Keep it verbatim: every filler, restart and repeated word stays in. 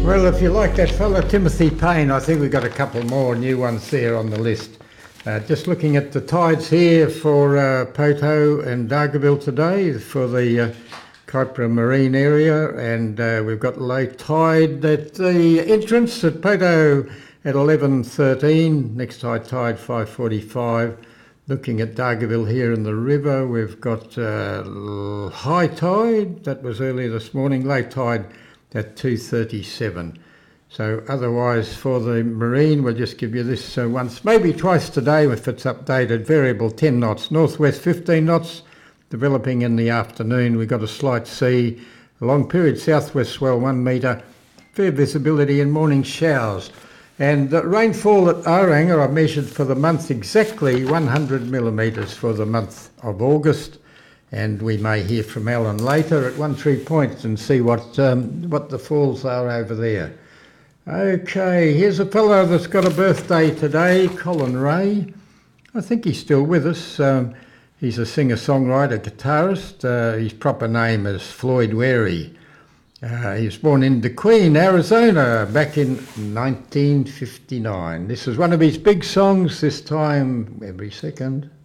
Well, if you like that fella Timothy Payne, I think we've got a couple more new ones there on the list. Uh, just looking at the tides here for uh, Poto and Dargaville today for the uh, Kypra Marine area, and uh, we've got low tide at the entrance at Poto at eleven thirteen, next high tide five forty-five. Looking at Dargaville here in the river, we've got uh, high tide, that was earlier this morning, low tide at two thirty-seven. So otherwise for the marine, we'll just give you this uh, once, maybe twice today if it's updated. Variable ten knots, northwest fifteen knots, developing in the afternoon. We've got a slight sea, a long period southwest swell one metre, fair visibility and morning showers. And the rainfall at Aranga I've measured for the month exactly one hundred millimetres for the month of August. And we may hear from Alan later at One Tree Point and see what um, what the falls are over there. Okay, here's a fellow that's got a birthday today, Colin Ray. I think he's still with us. Um, he's a singer-songwriter, guitarist. Uh, his proper name is Floyd Wary. Uh, he was born in DeQueen, Arizona, back in nineteen fifty-nine. This is one of his big songs, this time every second.